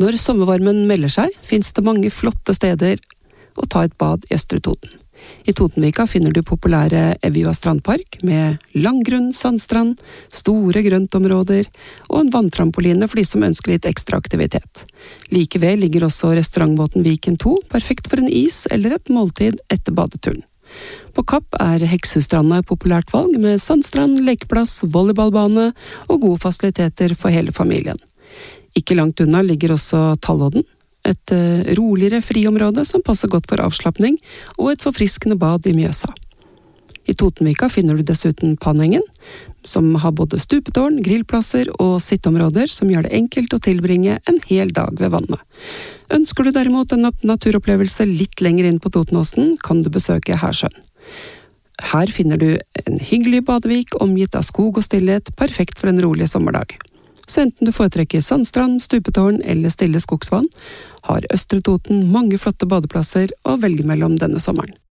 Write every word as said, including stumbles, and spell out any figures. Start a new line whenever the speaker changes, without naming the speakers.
Når sommervarmen melder seg, finnes det mange flotte steder å ta et bad i Østre Toten. I Totenvika finner du populære Evjua strandpark med langgrunn sandstrand, store grøntområder og en vanntrampoline for de som ønsker litt ekstra aktivitet. Like ved ligger også restaurantbåten Viken to, perfekt for en is eller et måltid etter badeturen. På Kapp er Hekshusstranda et populært valg med sandstrand, lekeplass, volleyballbane og gode fasiliteter for hele familien. Ikke langt unna ligger også Tallodden, et roligere friområde som passer godt for avslappning, og et forfriskende bad i Mjøsa. I Totenvika finner du dessuten Panengen, som har både stupetårn, grillplasser og sitteområder som gjør det enkelt å tilbringe en hel dag ved vannet. Ønsker du derimot en naturopplevelse litt lenger inn på Totenåsen, kan du besøke Hersjøen. Her finner du en hyggelig badevik omgitt av skog og stillhet, perfekt for en rolig sommerdag. Så enten du foretrekker sandstrand, stupetårn eller stille skogsvann, har Østre Toten mange flotte badeplasser å velge mellom denne sommeren.